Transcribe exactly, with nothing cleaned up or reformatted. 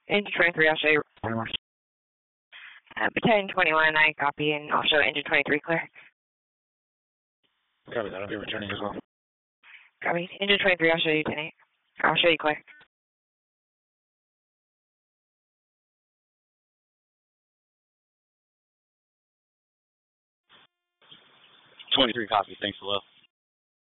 Engine twenty-three, I'll show you. Uh, Battalion twenty-one, I copy, and I'll show Engine twenty-three clear. Copy that. I'll be returning as well. Copy. Engine twenty-three, I'll show you ten eight. I'll show you clear. twenty-three, copy. Thanks, hello.